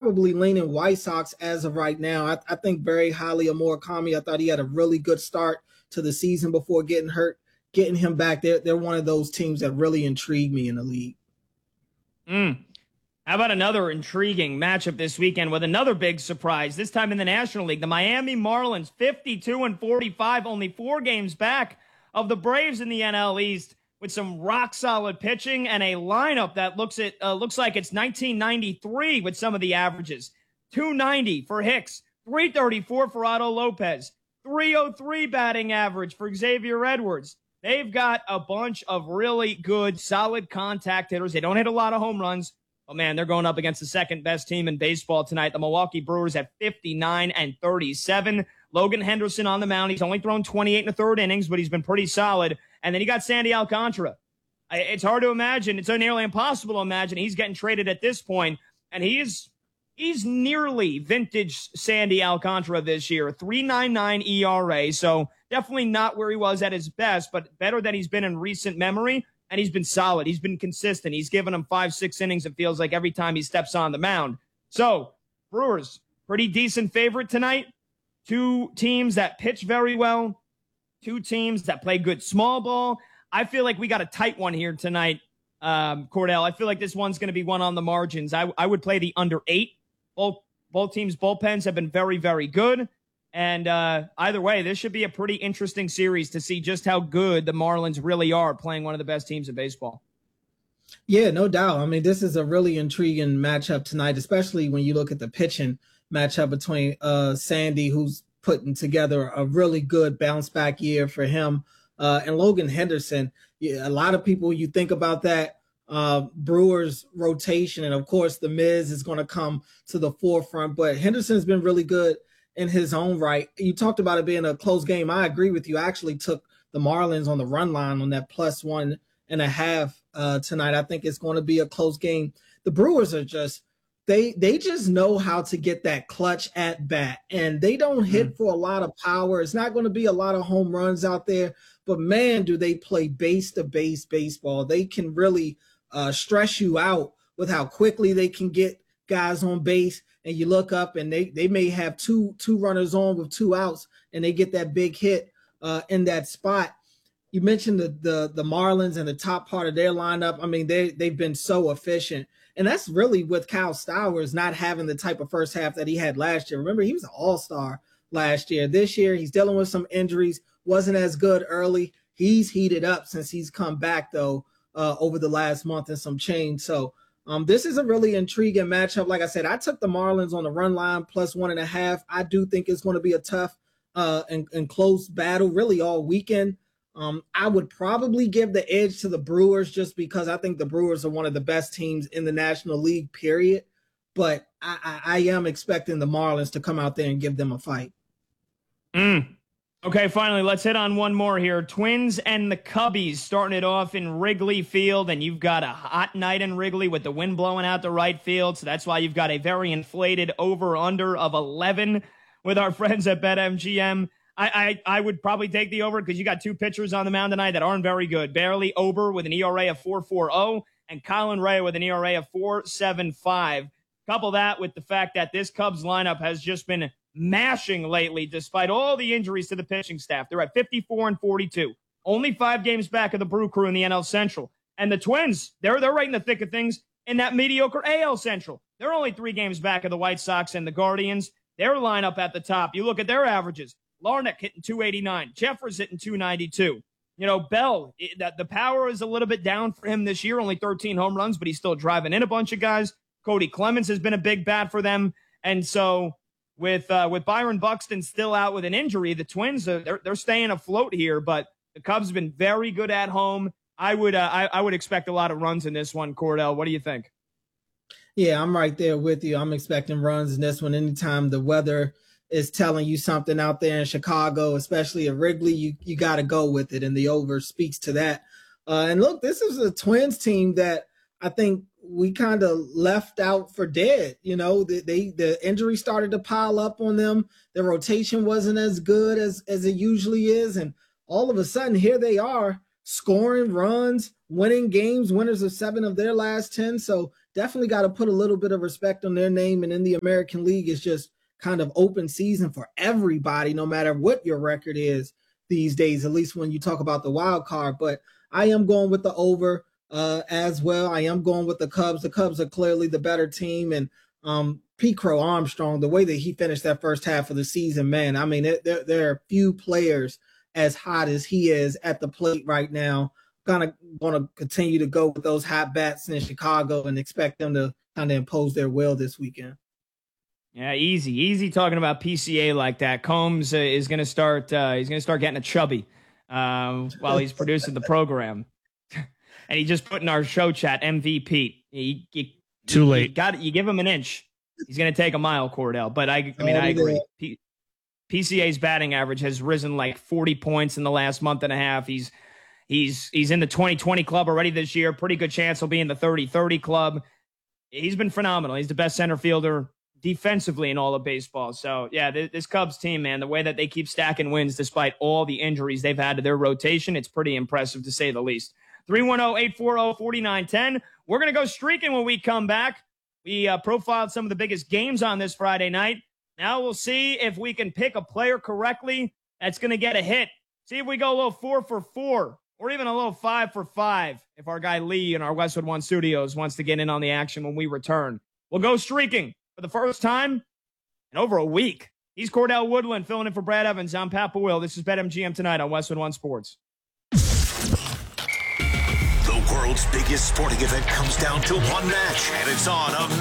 probably leaning White Sox as of right now. I think very highly of Murakami. I thought he had a really good start to the season before getting hurt. Getting him back, they're one of those teams that really intrigue me in the league. How about another intriguing matchup this weekend with another big surprise, this time in the National League? The Miami Marlins, 52-45, only 4 games back of the Braves in the NL East, with some rock-solid pitching and a lineup that looks like it's 1993 with some of the averages. 290 for Hicks, 334 for Otto Lopez, 303 batting average for Xavier Edwards. They've got a bunch of really good, solid contact hitters. They don't hit a lot of home runs. Oh, man, they're going up against the second-best team in baseball tonight, the Milwaukee Brewers, at 59-37. Logan Henderson on the mound. He's only thrown 28 in the third innings, but he's been pretty solid. And then you got Sandy Alcantara. It's hard to imagine. It's nearly impossible to imagine he's getting traded at this point. And he's nearly vintage Sandy Alcantara this year, 3.99 ERA. So definitely not where he was at his best, but better than he's been in recent memory. And he's been solid. He's been consistent. He's given him 5-6 innings, it feels like, every time he steps on the mound. So, Brewers, pretty decent favorite tonight. 2 teams that pitch very well. 2 teams that play good small ball. I feel like we got a tight one here tonight, Cordell. I feel like this one's going to be one on the margins. I would play the under 8. Both teams' bullpens have been very, very good. And either way, this should be a pretty interesting series to see just how good the Marlins really are, playing one of the best teams in baseball. Yeah, no doubt. I mean, this is a really intriguing matchup tonight, especially when you look at the pitching matchup between Sandy, who's putting together a really good bounce back year for him, and Logan Henderson. Yeah, a lot of people, you think about that Brewers rotation, and of course the Miz is going to come to the forefront, but Henderson has been really good in his own right. You talked about it being a close game. I agree with you. I actually took the Marlins on the run line on that +1.5 tonight. I think it's going to be a close game. The Brewers are just, they just know how to get that clutch at bat, and they don't hit for a lot of power. It's not going to be a lot of home runs out there, but man, do they play base to base baseball. They can really stress you out with how quickly they can get guys on base. And you look up and they may have two runners on with 2 outs, and they get that big hit in that spot. You mentioned the Marlins and the top part of their lineup. I mean, they've been so efficient. And that's really with Kyle Stowers not having the type of first half that he had last year. Remember, he was an all-star last year. This year, he's dealing with some injuries, wasn't as good early. He's heated up since he's come back, though, over the last month and some change. So this is a really intriguing matchup. Like I said, I took the Marlins on the run line +1.5. I do think it's going to be a tough and close battle really all weekend. I would probably give the edge to the Brewers just because I think the Brewers are one of the best teams in the National League, period. But I am expecting the Marlins to come out there and give them a fight. Okay, finally, let's hit on one more here. Twins and the Cubbies starting it off in Wrigley Field, and you've got a hot night in Wrigley with the wind blowing out the right field, so that's why you've got a very inflated over-under of 11 with our friends at BetMGM. I would probably take the over because you got 2 pitchers on the mound tonight that aren't very good. Barely Ober with an ERA of 4.40 and Colin Rea with an ERA of 4.75. Couple that with the fact that this Cubs lineup has just been mashing lately despite all the injuries to the pitching staff. They're at 54-42. Only 5 games back of the Brew Crew in the NL Central. And the Twins, they're right in the thick of things in that mediocre AL Central. They're only 3 games back of the White Sox and the Guardians. Their lineup at the top, you look at their averages. Larnach hitting 289. Jeffers hitting 292. You know, Bell, the power is a little bit down for him this year. Only 13 home runs, but he's still driving in a bunch of guys. Cody Clemens has been a big bat for them. And so with Byron Buxton still out with an injury, the Twins, they're staying afloat here. But the Cubs have been very good at home. I would expect a lot of runs in this one, Cordell. What do you think? Yeah, I'm right there with you. I'm expecting runs in this one. Anytime the weather is telling you something out there in Chicago, especially at Wrigley, you got to go with it, and the over speaks to that. And look, this is a Twins team that I think we kind of left out for dead. You know, the injury started to pile up on them. The rotation wasn't as good as it usually is, and all of a sudden, here they are scoring runs, winning games, winners of 7 of their last 10. So definitely got to put a little bit of respect on their name. And in the American League, it's just kind of open season for everybody, no matter what your record is these days, at least when you talk about the wild card. But I am going with the over as well. I am going with the Cubs. The Cubs are clearly the better team. And Pete Crow Armstrong, the way that he finished that first half of the season, man, I mean, there are few players as hot as he is at the plate right now. Going to continue to go with those hot bats in Chicago and expect them to kind of impose their will this weekend. Yeah, easy talking about PCA like that. Combs is going to start. He's going to start getting a chubby while he's producing the program, and he just put in our show chat MVP. Too late. You give him an inch, he's going to take a mile, Cordell. But I agree. PCA's batting average has risen like 40 points in the last month and a half. He's in the 20-20 club already this year. Pretty good chance he'll be in the 30-30 club. He's been phenomenal. He's the best center fielder defensively in all of baseball. So, yeah, this Cubs team, man, the way that they keep stacking wins despite all the injuries they've had to their rotation, it's pretty impressive to say the least. 310-840-4910. We're going to go streaking when we come back. We profiled some of the biggest games on this Friday night. Now we'll see if we can pick a player correctly that's going to get a hit. See if we go a little 4 for 4 or even a little 5 for 5 if our guy Lee in our Westwood One Studios wants to get in on the action when we return. We'll go streaking for the first time in over a week. He's Cordell Woodland filling in for Brad Evans. I'm Pat Will. This is BetMGM tonight on Westwood One Sports. The world's biggest sporting event comes down to one match, and it's on a